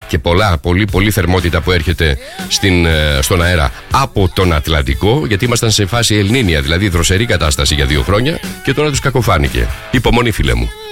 και πολύ θερμότητα που έρχεται στον αέρα από τον Ατλαντικό, γιατί ήμασταν σε φάση Ελνίνια, δηλαδή δροσερή κατάσταση για 2 χρόνια, και τώρα τους κακοφάνηκε. Υπομονή, φίλε μου.